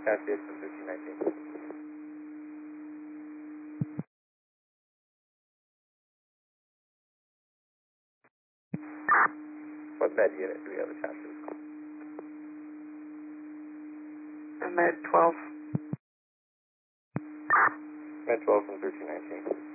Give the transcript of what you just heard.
Cascade from 1319. What med unit do we have attached to this call? Med 12. Med 12 from 1319.